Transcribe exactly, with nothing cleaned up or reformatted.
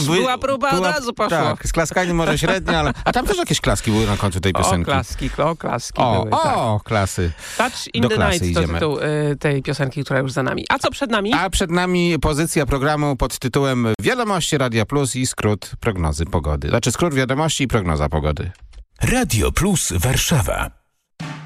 dwu... była próba, była... od razu poszło. Tak, z klaskami może średnio, ale... A tam też jakieś klaski były na końcu tej piosenki. O, klaski, o, klaski O, były, tak. o, klasy. Touch in Do the klasy Night to idziemy. tytuł y, tej piosenki, która już za nami. A co przed nami? A przed nami pozycja programu pod tytułem Wiadomości Radia Plus i skrót prognozy pogody. Znaczy skrót wiadomości i prognoza pogody. Radio Plus Warszawa.